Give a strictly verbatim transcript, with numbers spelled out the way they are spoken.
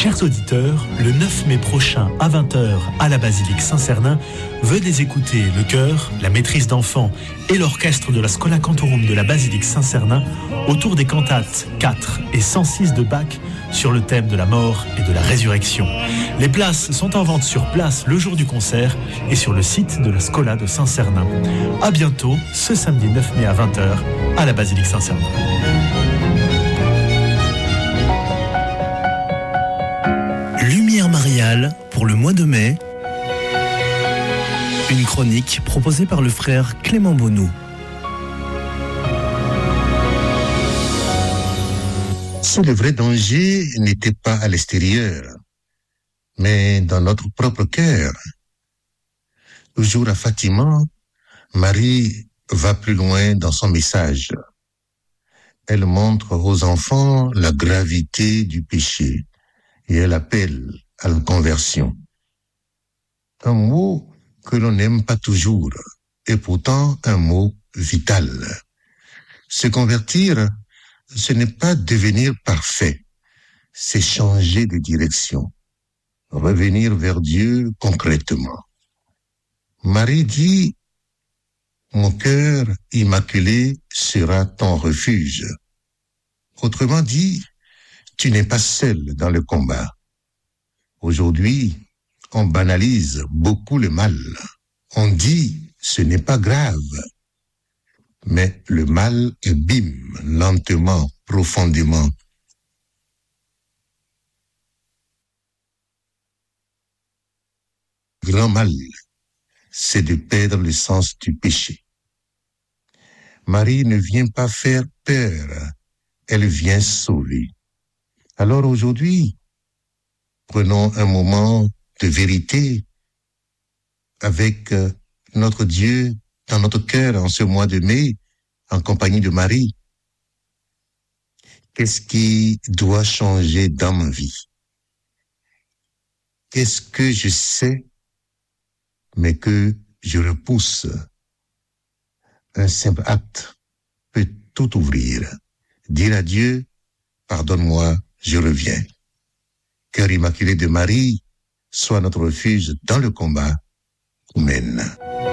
Chers auditeurs, le neuf mai prochain à vingt heures à la basilique Saint-Cernin, venez écouter le chœur, la maîtrise d'enfants et l'orchestre de la Schola Cantorum de la basilique Saint-Cernin autour des cantates quatre et cent six de Bach sur le thème de la mort et de la résurrection. Les places sont en vente sur place le jour du concert et sur le site de la Schola de Saint-Cernin. À bientôt, ce samedi neuf mai à vingt heures à la basilique Saint-Cernin. Lumière mariale pour le mois de mai. Une chronique proposée par le frère Clément Bonnou. Si le vrai danger n'était pas à l'extérieur, mais dans notre propre cœur. Toujours à Fatima, Marie va plus loin dans son message. Elle montre aux enfants la gravité du péché et elle appelle à la conversion. Un mot que l'on n'aime pas toujours, et pourtant un mot vital. Se convertir, ce n'est pas devenir parfait, c'est changer de direction, revenir vers Dieu concrètement. Marie dit, mon cœur immaculé sera ton refuge. Autrement dit, tu n'es pas seul dans le combat. Aujourd'hui, on banalise beaucoup le mal. On dit, ce n'est pas grave. Mais le mal abîme lentement, profondément. Le grand mal, c'est de perdre le sens du péché. Marie ne vient pas faire peur, elle vient sauver. Alors aujourd'hui, prenons un moment de vérité avec euh, notre Dieu dans notre cœur en ce mois de mai, en compagnie de Marie. Qu'est-ce qui doit changer dans ma vie? Qu'est-ce que je sais, mais que je repousse? Un simple acte peut tout ouvrir. Dire à Dieu, pardonne-moi, je reviens. Cœur immaculé de Marie, soit notre refuge dans le combat. Amen.